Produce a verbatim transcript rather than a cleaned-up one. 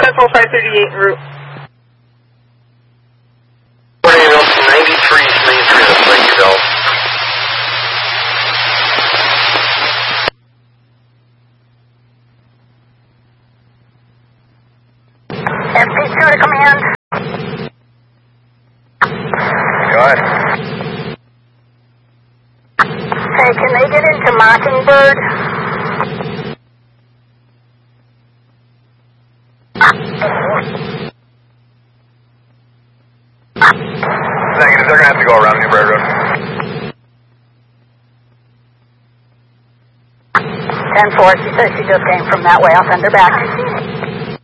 Central five thirty-eight en route. ninety-three three three, that's Lake Udall. M P two to command. Go ahead. Hey, can they get into Mockingbird? Negative, they're going to have to go around Newberry Road. ten four, she says she just came from that way. I'll send her back.